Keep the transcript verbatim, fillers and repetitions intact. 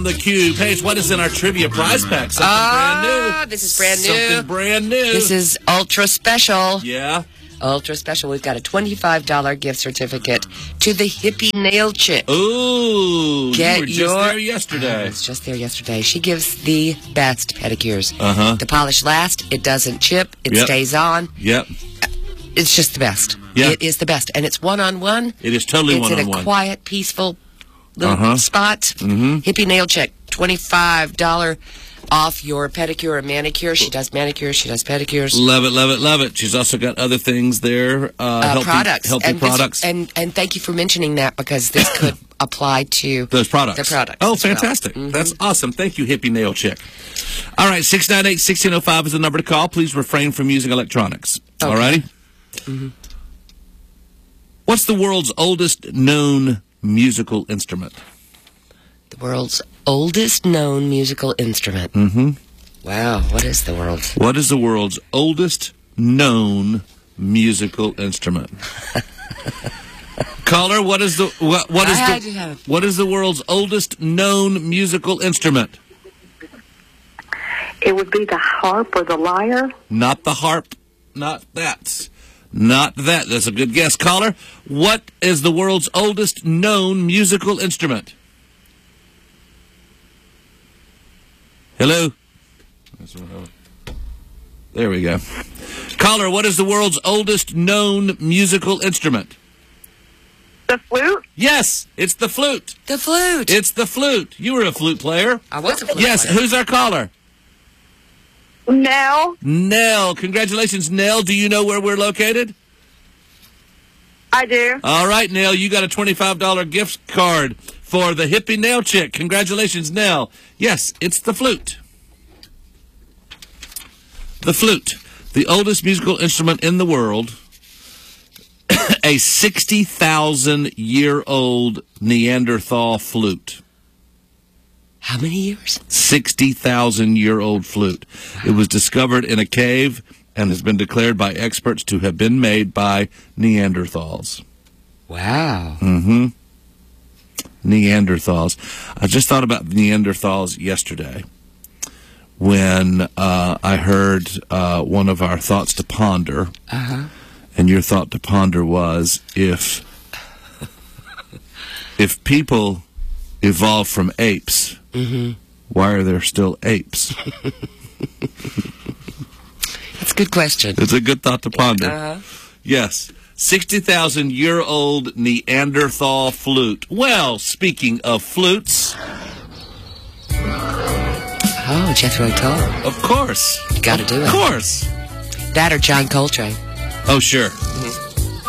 The Cube. Paige, what is in our trivia prize pack? Something ah, brand new. This is brand new. Something brand new. This is ultra special. Yeah. Ultra special. We've got a twenty-five dollars gift certificate to the Hippie Nail Chick. Ooh. Get you were just your, there yesterday. I was just there yesterday. She gives the best pedicures. Uh-huh. The polish lasts. It doesn't chip. It Yep. stays on. Yep. It's just the best. Yeah. It is the best. And it's one-on-one. It is totally it's one-on-one. It's in a quiet, peaceful little Uh-huh. spot. Mm-hmm. Hippie Nail Chick. twenty-five dollars off your pedicure or manicure. She does manicures. She does pedicures. Love it, love it, love it. She's also got other things there. Uh, Uh, healthy, products. Healthy and this- products. and, and thank you for mentioning that because this could apply to Those products. The products. Oh, as well. fantastic. Mhm. That's awesome. Thank you, Hippie Nail Chick. All right, six nine eight, one six zero five is the number to call. Please refrain from using electronics. Okay. All righty? Mm-hmm. What's the world's oldest known musical instrument? The world's oldest known musical instrument. Mm-hmm. Wow, what is the world's? What is the world's oldest known musical instrument? Caller, what is the what, what is I the have- what is the world's oldest known musical instrument? It would be the harp or the lyre. Not the harp. Not that. Not that. That's a good guess. Caller, what is the world's oldest known musical instrument? Hello? There we go. Caller, what is the world's oldest known musical instrument? The flute? Yes, it's the flute. The flute. It's the flute. You were a flute player. I was a flute Yes, player. who's our caller? Nell? Nell. Congratulations, Nell. Do you know where we're located? I do. All right, Nell, you got a twenty-five dollars gift card for the Hippie Nail Chick. Congratulations, Nell. Yes, it's the flute. The flute, the oldest musical instrument in the world, a sixty thousand year old Neanderthal flute. How many years? sixty thousand year old flute. It was discovered in a cave and has been declared by experts to have been made by Neanderthals. Wow. Mm-hmm. Neanderthals. I just thought about Neanderthals yesterday when uh, I heard uh, one of our thoughts to ponder. Uh-huh. And your thought to ponder was, if if people evolved from apes, Mm-hmm. why are there still apes? That's a good question. It's a good thought to ponder. Uh-huh. Yes. sixty thousand year old Neanderthal flute. Well, speaking of flutes. Oh, Jethro Tull. Of course. You got to do it. Of course. That or John Coltrane. Oh, sure. Mm-hmm.